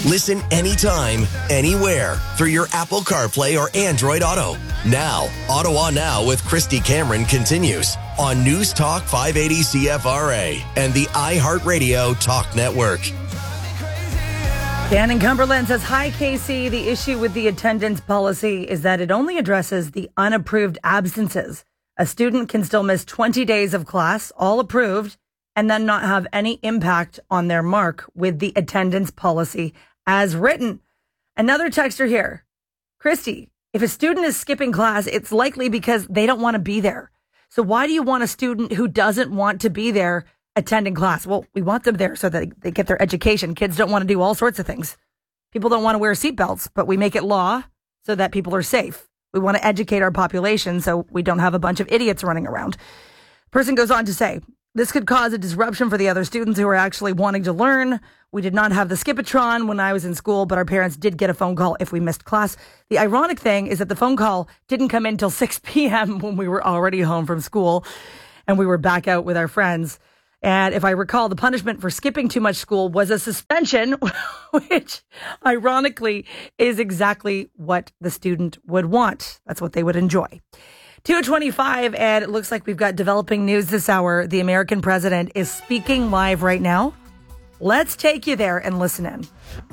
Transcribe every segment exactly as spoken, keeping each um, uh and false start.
Listen anytime, anywhere through your Apple CarPlay or Android Auto. Now, Ottawa Now with Christy Cameron continues on News Talk five eighty C F R A and the iHeartRadio Talk Network. Dan in Cumberland says, hi, Casey. The issue with the attendance policy is that it only addresses the unapproved absences. A student can still miss twenty days of class, all approved, and then not have any impact on their mark with the attendance policy as written. Another texter here. Christy, if a student is skipping class, it's likely because they don't want to be there. So why do you want a student who doesn't want to be there attending class? Well, we want them there so that they get their education. Kids don't want to do all sorts of things. People don't want to wear seatbelts, but we make it law so that people are safe. We want to educate our population so we don't have a bunch of idiots running around. Person goes on to say, this could cause a disruption for the other students who are actually wanting to learn. We did not have the Skipatron when I was in school, but our parents did get a phone call if we missed class. The ironic thing is that the phone call didn't come in till six p.m. when we were already home from school and we were back out with our friends. And if I recall, the punishment for skipping too much school was a suspension, which ironically is exactly what the student would want. That's what they would enjoy. two twenty-five, and it looks like we've got developing news this hour. The American president is speaking live right now. Let's take you there and listen in.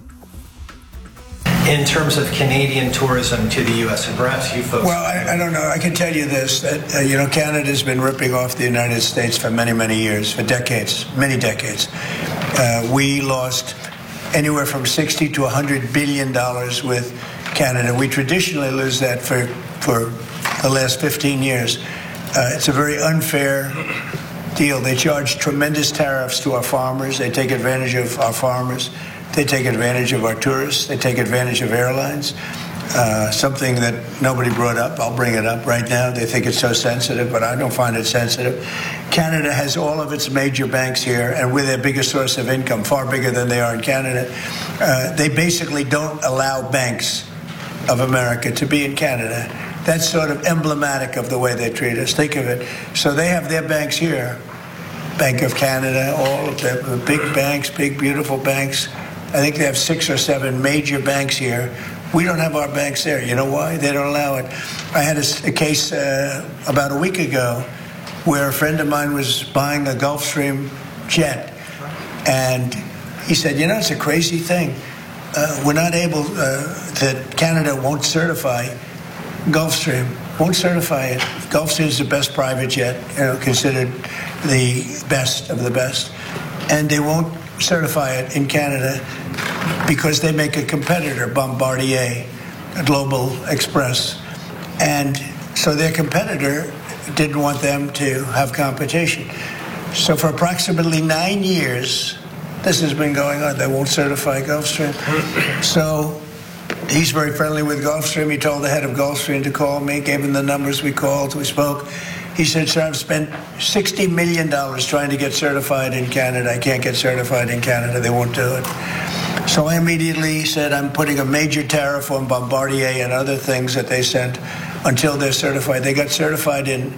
In terms of Canadian tourism to the U S, and perhaps you folks... Well, I, I don't know. I can tell you this, that, uh, you know, Canada's been ripping off the United States for many, many years, for decades, many decades. Uh, we lost anywhere from sixty to one hundred billion dollars with Canada. We traditionally lose that for, for the last fifteen years. Uh, it's a very unfair deal. They charge tremendous tariffs to our farmers. They take advantage of our farmers. They take advantage of our tourists. They take advantage of airlines. Uh, something that nobody brought up. I'll bring it up right now. They think it's so sensitive, but I don't find it sensitive. Canada has all of its major banks here, and we're their biggest source of income, far bigger than they are in Canada. Uh, they basically don't allow banks of America to be in Canada. That's sort of emblematic of the way they treat us. Think of it. So they have their banks here. Bank of Canada, all of the big banks, big, beautiful banks. I think they have six or seven major banks here. We don't have our banks there. You know why? They don't allow it. I had a, a case uh, about a week ago where a friend of mine was buying a Gulfstream jet. And he said, you know, it's a crazy thing. Uh, we're not able, uh, that Canada won't certify Gulfstream, won't certify it. Gulfstream is the best private jet, you know, considered the best of the best. And they won't certify it in Canada because they make a competitor, Bombardier, Global Express. And so their competitor didn't want them to have competition. So for approximately nine years, this has been going on. They won't certify Gulfstream. So he's very friendly with Gulfstream. He told the head of Gulfstream to call me, gave him the numbers. We called, we spoke. He said, sir, I've spent sixty million dollars trying to get certified in Canada. I can't get certified in Canada. They won't do it. So I immediately said, I'm putting a major tariff on Bombardier and other things that they sent until they're certified. They got certified in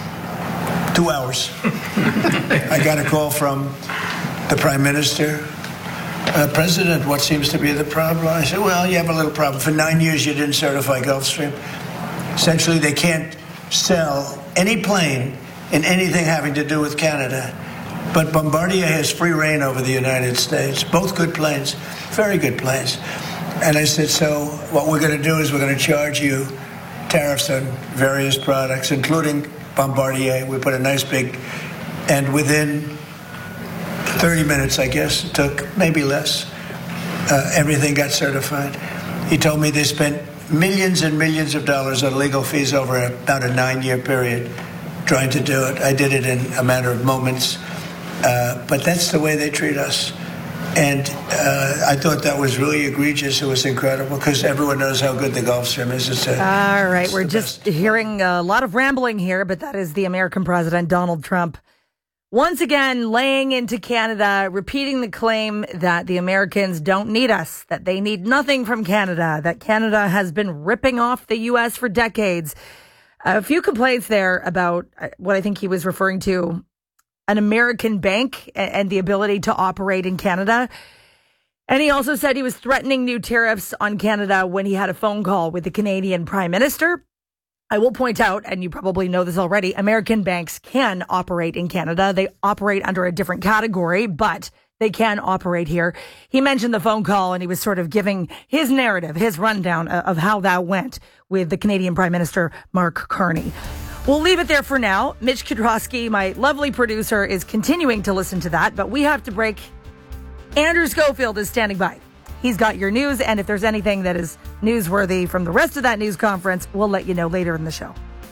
two hours. I got a call from the Prime Minister. Uh, President, what seems to be the problem? I said, well, you have a little problem. For nine years, you didn't certify Gulfstream. Essentially, they can't sell any plane in anything having to do with Canada. But Bombardier has free reign over the United States. Both good planes, very good planes. And I said, so what we're going to do is we're going to charge you tariffs on various products, including Bombardier. We put a nice big, and within thirty minutes, I guess, it took, maybe less, uh, everything got certified. He told me they spent millions and millions of dollars on legal fees over about a nine-year period trying to do it. I did it in a matter of moments. Uh, but that's the way they treat us. And uh, I thought that was really egregious. It was incredible because everyone knows how good the Gulfstream is. It's a, All right. it's We're just best. hearing a lot of rambling here, but that is the American president, Donald Trump, once again laying into Canada, repeating the claim that the Americans don't need us, that they need nothing from Canada, that Canada has been ripping off the U S for decades. A few complaints there about what I think he was referring to, an American bank and the ability to operate in Canada. And he also said he was threatening new tariffs on Canada when he had a phone call with the Canadian Prime Minister. I will point out, and you probably know this already, American banks can operate in Canada. They operate under a different category, but they can operate here. He mentioned the phone call, and he was sort of giving his narrative, his rundown of how that went with the Canadian Prime Minister, Mark Carney. We'll leave it there for now. Mitch Kudrowski, my lovely producer, is continuing to listen to that, but we have to break. Andrew Schofield is standing by. He's got your news, and if there's anything that is newsworthy from the rest of that news conference, we'll let you know later in the show.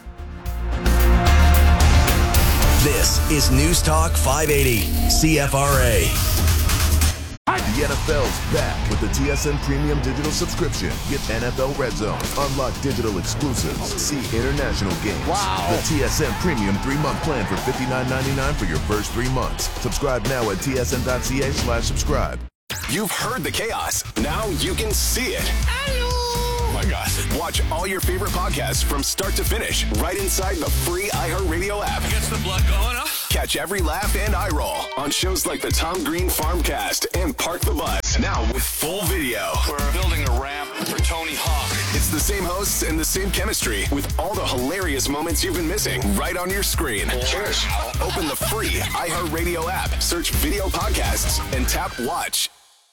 This is News Talk five eighty C F R A. The N F L's back with the T S N Premium Digital Subscription. Get N F L Red Zone, unlock digital exclusives, see international games. Wow. The T S N Premium three-month plan for fifty-nine ninety-nine for your first three months. Subscribe now at T S N dot C A slash subscribe. You've heard the chaos. Now you can see it. Oh my gosh. Watch all your favorite podcasts from start to finish right inside the free iHeartRadio app. Gets the blood going, huh? Catch every laugh and eye roll on shows like the Tom Green Farmcast and Park the Bus. Now with full video. We're building a ramp for Tony Hawk. It's the same hosts and the same chemistry with all the hilarious moments you've been missing right on your screen. Cheers. Open the free iHeartRadio app, search video podcasts, and tap watch.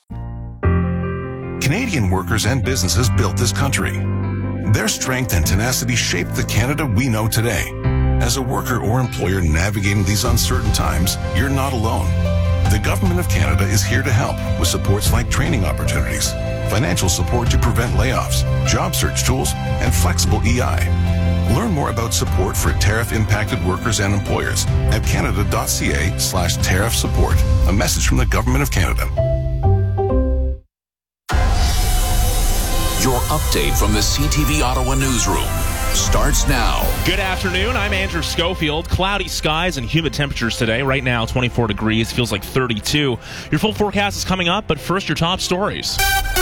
Canadian workers and businesses built this country. Their strength and tenacity shaped the Canada we know today. As a worker or employer navigating these uncertain times, you're not alone. The Government of Canada is here to help with supports like training opportunities, financial support to prevent layoffs, job search tools, and flexible E I. Learn more about support for tariff-impacted workers and employers at canada.ca slash tariff support. A message from the Government of Canada. Your update from the C T V Ottawa newsroom starts now. Good afternoon. I'm Andrew Schofield. Cloudy skies and humid temperatures today. Right now, twenty-four degrees. Feels like thirty-two. Your full forecast is coming up, but first, your top stories.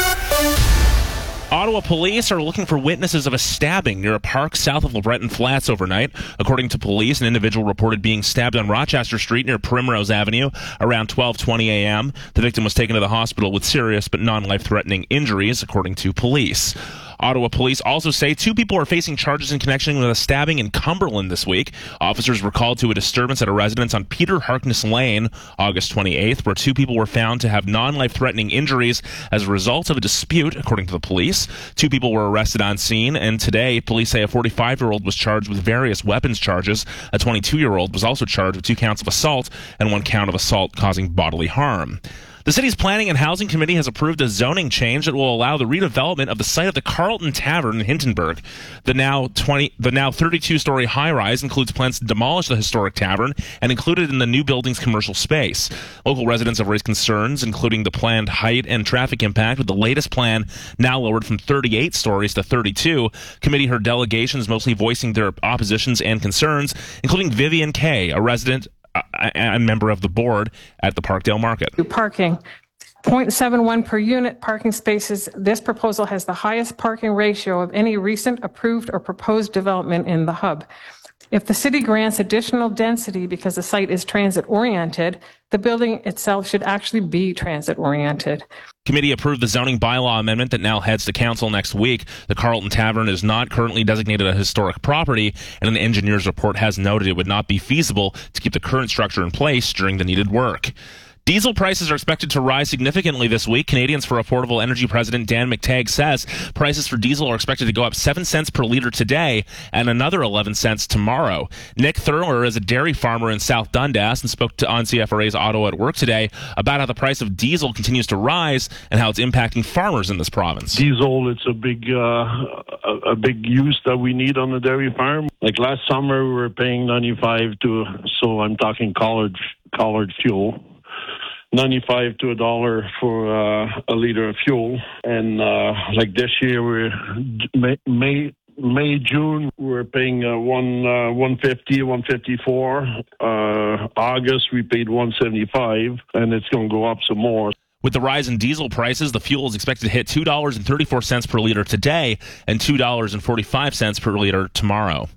Ottawa police are looking for witnesses of a stabbing near a park south of LeBreton Flats overnight. According to police, an individual reported being stabbed on Rochester Street near Primrose Avenue around twelve twenty a.m. The victim was taken to the hospital with serious but non-life-threatening injuries, according to police. Ottawa police also say two people are facing charges in connection with a stabbing in Cumberland this week. Officers were called to a disturbance at a residence on Peter Harkness Lane, August twenty-eighth, where two people were found to have non-life-threatening injuries as a result of a dispute, according to the police. Two people were arrested on scene, and today, police say a forty-five-year-old was charged with various weapons charges. A twenty-two-year-old was also charged with two counts of assault and one count of assault causing bodily harm. The city's Planning and Housing Committee has approved a zoning change that will allow the redevelopment of the site of the Carlton Tavern in Hintonburg. The now twenty, the now thirty-two-story high-rise includes plans to demolish the historic tavern and include it in the new building's commercial space. Local residents have raised concerns, including the planned height and traffic impact, with the latest plan now lowered from thirty-eight stories to thirty-two. Committee heard delegations mostly voicing their oppositions and concerns, including Vivian Kay, a resident and member of the board at the Parkdale Market. Parking, zero point seven one per unit parking spaces. This proposal has the highest parking ratio of any recent approved or proposed development in the hub. If the city grants additional density because the site is transit-oriented, the building itself should actually be transit-oriented. Committee approved the zoning bylaw amendment that now heads to council next week. The Carlton Tavern is not currently designated a historic property, and an engineer's report has noted it would not be feasible to keep the current structure in place during the needed work. Diesel prices are expected to rise significantly this week. Canadians for Affordable Energy President Dan McTagg says prices for diesel are expected to go up seven cents per liter today and another eleven cents tomorrow. Nick Thurler is a dairy farmer in South Dundas and spoke to on C F R A's Ottawa at Work today about how the price of diesel continues to rise and how it's impacting farmers in this province. Diesel, it's a big, uh, a, a big use that we need on the dairy farm. Like last summer, we were paying ninety-five to, so I'm talking college, college fuel. ninety-five to a dollar for uh, a liter of fuel. And uh, like this year, we're May, May, May June, we're paying uh, one, uh, one fifty, one fifty-four. Uh, August, we paid one seventy-five, and it's going to go up some more. With the rise in diesel prices, the fuel is expected to hit two dollars and thirty-four cents per liter today and two dollars and forty-five cents per liter tomorrow.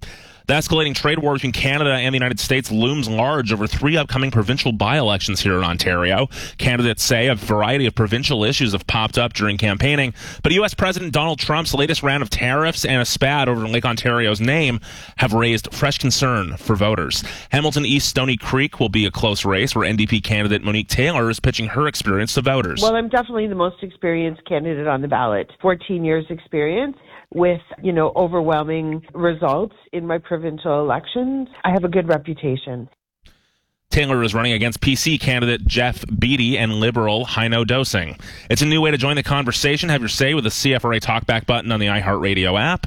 The escalating trade war between Canada and the United States looms large over three upcoming provincial by-elections here in Ontario. Candidates say a variety of provincial issues have popped up during campaigning, but U S President Donald Trump's latest round of tariffs and a spat over Lake Ontario's name have raised fresh concern for voters. Hamilton East Stony Creek will be a close race where N D P candidate Monique Taylor is pitching her experience to voters. Well, I'm definitely the most experienced candidate on the ballot. fourteen years experience with, you know, overwhelming results in my provincial elections. I have a good reputation. Taylor is running against P C candidate Jeff Beattie and Liberal Heino Dosing. It's a new way to join the conversation. Have your say with the C F R A Talkback button on the iHeartRadio app.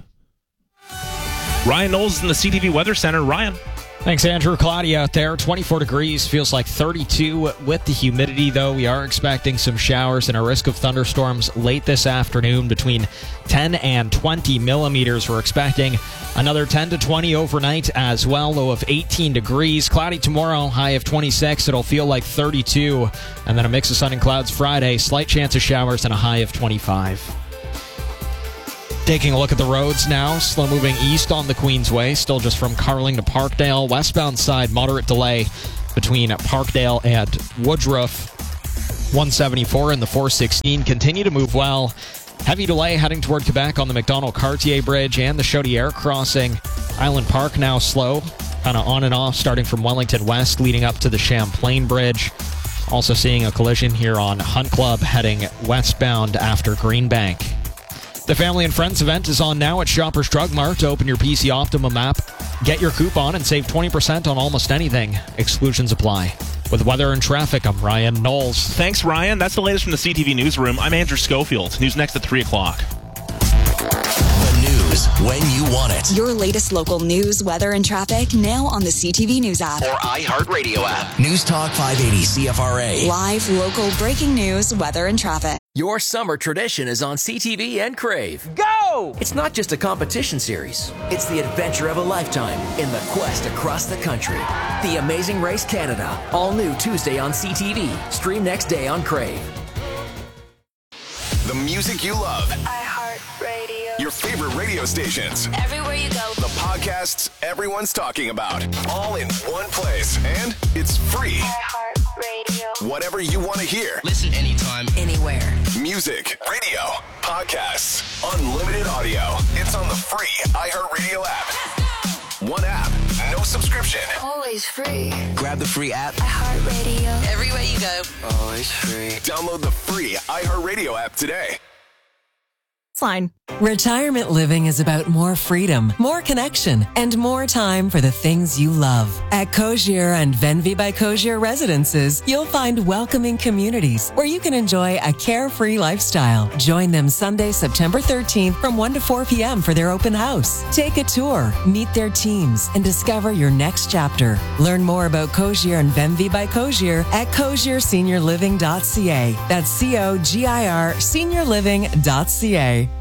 Ryan Knowles is in the C T V Weather Center. Ryan. Thanks, Andrew. Cloudy out there. twenty-four degrees. Feels like thirty-two with the humidity, though. We are expecting some showers and a risk of thunderstorms late this afternoon between ten and twenty millimeters. We're expecting another ten to twenty overnight as well, low of eighteen degrees. Cloudy tomorrow, high of twenty-six. It'll feel like thirty-two. And then a mix of sun and clouds Friday. Slight chance of showers and a high of twenty-five. Taking a look at the roads now, slow moving east on the Queensway, still just from Carling to Parkdale. Westbound side, moderate delay between Parkdale and Woodruff. one seventy-four and the four sixteen continue to move well. Heavy delay heading toward Quebec on the Macdonald-Cartier Bridge and the Chaudière crossing. Island Park now slow, kind of on and off, starting from Wellington West, leading up to the Champlain Bridge. Also seeing a collision here on Hunt Club heading westbound after Greenbank. The Family and Friends event is on now at Shoppers Drug Mart. Open your P C Optimum app, get your coupon, and save twenty percent on almost anything. Exclusions apply. With weather and traffic, I'm Ryan Knowles. Thanks, Ryan. That's the latest from the C T V Newsroom. I'm Andrew Schofield. News next at three o'clock. The news when you want it. Your latest local news, weather, and traffic now on the C T V News app. Or iHeartRadio app. News Talk five eighty C F R A. Live, local, breaking news, weather, and traffic. Your summer tradition is on C T V and Crave. Go! It's not just a competition series. It's the adventure of a lifetime in the quest across the country. The Amazing Race Canada. All new Tuesday on C T V. Stream next day on Crave. The music you love. iHeartRadio. Your favorite radio stations. Everywhere you go. The podcasts everyone's talking about. All in one place. And it's free. iHeartRadio. Whatever you want to hear. Listen anytime, anywhere. Music, radio, podcasts, unlimited audio. It's on the free iHeartRadio app. One app, no subscription. Always free. Grab the free app. iHeartRadio. Everywhere you go. Always free. Download the free iHeartRadio app today. Fine. Retirement living is about more freedom, more connection, and more time for the things you love. At Cogir and Venvi by Cogir Residences, you'll find welcoming communities where you can enjoy a carefree lifestyle. Join them Sunday, September thirteenth from one to four p.m. for their open house. Take a tour, meet their teams, and discover your next chapter. Learn more about Cogir and Venvi by Cogir at cogir senior living dot c a. That's C O G I R senior living dot c a.